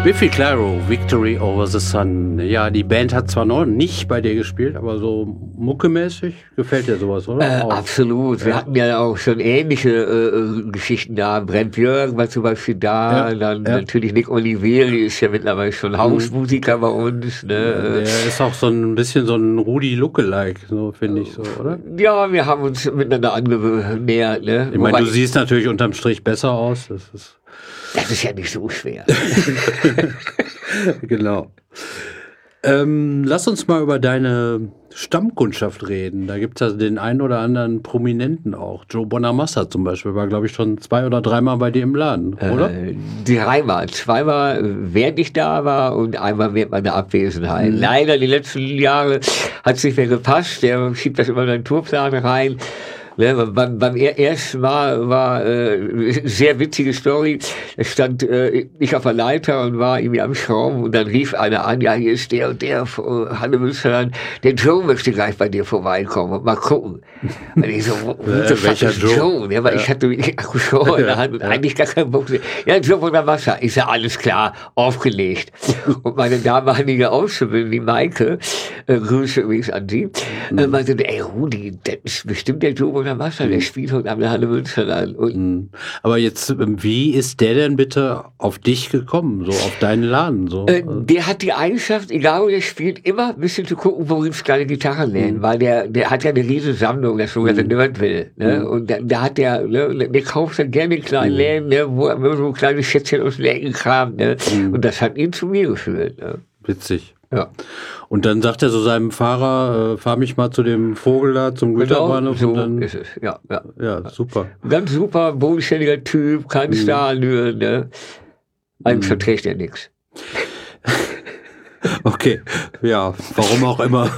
Biffy Clyro, Victory Over the Sun. Ja, die Band hat zwar noch nicht bei dir gespielt, aber so muckemäßig gefällt dir sowas, oder? Absolut. Wir hatten ja auch schon ähnliche Geschichten da. Brent Björk war zum Beispiel da. Dann natürlich Nick Oliveri ist ja mittlerweile schon Hausmusiker bei uns. Ne? Der ist auch so ein bisschen so ein Rudi Lookalike, so finde ich so, oder? Ja, wir haben uns miteinander angenähert. Ne? Ich meine, du siehst natürlich unterm Strich besser aus. Das ist ja nicht so schwer. Genau. Lass uns mal über deine Stammkundschaft reden. Da gibt es ja den einen oder anderen Prominenten auch. Joe Bonamassa zum Beispiel war, glaube ich, schon 2 oder 3 Mal bei dir im Laden, oder? 3-mal. 2-mal, während ich da war und einmal während meiner Abwesenheit. Leider die letzten Jahre hat es nicht mehr gepasst. Der schiebt das immer in den Tourplan rein. Ne, beim ersten Mal war sehr witzige Story. Da stand ich auf der Leiter und war irgendwie am Schrauben und dann rief einer an, ja, hier ist der und der von Hanne Münsterland, der Joe möchte gleich bei dir vorbeikommen und mal gucken. Und ich so, welcher Joe? Ja, weil ich hatte Akkuschrauber in der Hand und eigentlich gar keinen Bock. Ja, Joe von der Wasser. Ich sag, alles klar, aufgelegt. Und meine damalige Auszubildende, die Maike, Grüße übrigens an sie, meinte, ey Rudi, das ist bestimmt der Joe von der Wasser, der spielt heute am Hanne Münsterland. Aber jetzt, wie ist der denn bitte auf dich gekommen, so auf deinen Laden? So? Der hat die Eigenschaft, egal wo der spielt, immer ein bisschen zu gucken, worin es kleine Gitarren lernen, weil der hat ja eine riesige Sammlung, das sogenannte Nerdville, ne? Und da hat der, ne, der kauft dann gerne kleine Läden, ne, wo er so kleine Schätzchen aus den Ecken kramt, ne? Und das hat ihn zu mir geführt. Ne? Witzig. Ja. Und dann sagt er so seinem Fahrer, fahr mich mal zu dem Vogel da, zum Güterbahnhof. So und dann, ist es, ja. Ja, super. Ganz super, bodenständiger Typ, kein Starallüren, ne? Eigentlich verträgt er nichts. Okay, ja, warum auch immer.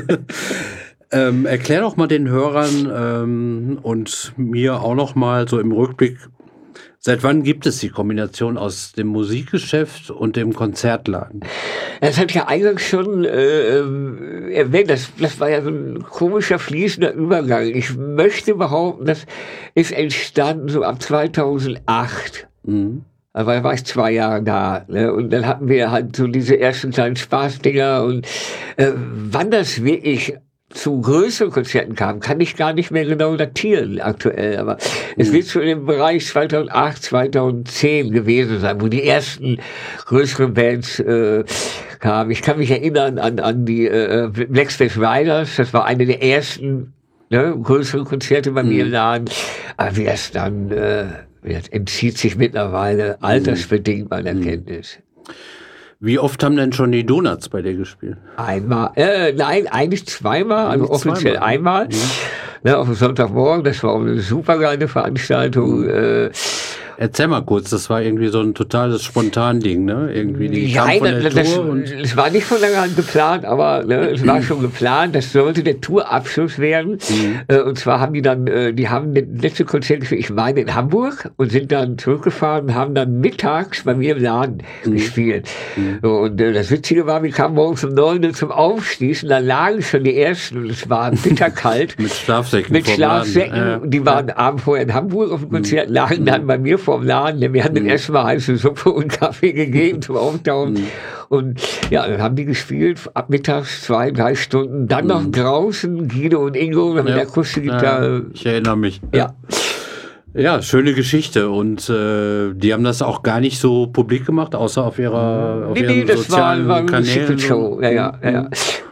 Erklär doch mal den Hörern und mir auch noch mal so im Rückblick, seit wann gibt es die Kombination aus dem Musikgeschäft und dem Konzertladen? Das hat ja eingangs schon erwähnt, das war ja so ein komischer, fließender Übergang. Ich möchte behaupten, das ist entstanden so ab 2008. Also da war ich 2 Jahre da. Ne? Und dann hatten wir halt so diese ersten kleinen Spaßdinger. Und wann das wirklich zu größeren Konzerten kam, kann ich gar nicht mehr genau datieren aktuell, aber es wird so im Bereich 2008, 2010 gewesen sein, wo die ersten größeren Bands kamen. Ich kann mich erinnern an die Black Space Riders, das war eine der ersten größeren Konzerte bei mir im Laden, aber wie das dann entzieht sich mittlerweile altersbedingt meiner Kenntnis. Wie oft haben denn schon die Donuts bei dir gespielt? Einmal, nein, eigentlich 2-mal, also offiziell einmal. Ne, auf dem Sonntagmorgen, das war auch eine super geile Veranstaltung. Erzähl mal kurz, das war irgendwie so ein totales Spontan-Ding, ne? Irgendwie die kam von der Tour es war nicht von langer Hand geplant, aber es war schon geplant, das sollte der Tourabschluss werden. Und zwar haben die haben das letzte Konzert gespielt, ich meine in Hamburg, und sind dann zurückgefahren und haben dann mittags bei mir im Laden gespielt. Und das Witzige war, wir kamen morgens um 9 Uhr zum Aufschließen, da lagen schon die ersten und es war bitterkalt. Mit Schlafsäcken. Mit Schlafsäcken, die waren abend vorher in Hamburg auf dem Konzert, lagen dann bei mir vom Laden, denn wir hatten erstmal heiße Suppe und Kaffee gegeben zum Auftauen. Und ja, dann haben die gespielt, ab mittags 2-3 Stunden, dann noch draußen, Guido und Ingo mit der Akustikgitarre. Ich erinnere mich. Ja. Ja, schöne Geschichte. Und die haben das auch gar nicht so publik gemacht, außer auf ihren das sozialen war eine Kanälen. Secret Show. Ja.